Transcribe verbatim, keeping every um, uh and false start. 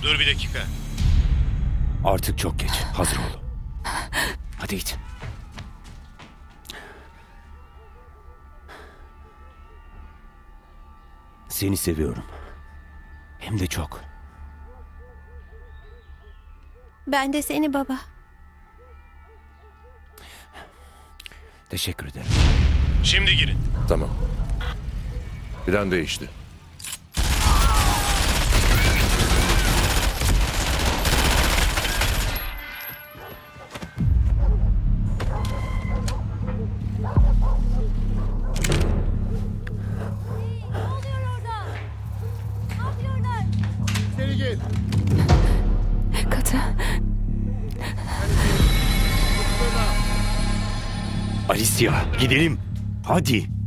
Dur bir dakika. Artık çok geç. Hazır ol. Hadi git. Seni seviyorum. Hem de çok. Ben de seni baba. Teşekkür ederim. Şimdi girin. Tamam. Plan değişti. Katı. Alicia, gidelim. Hadi.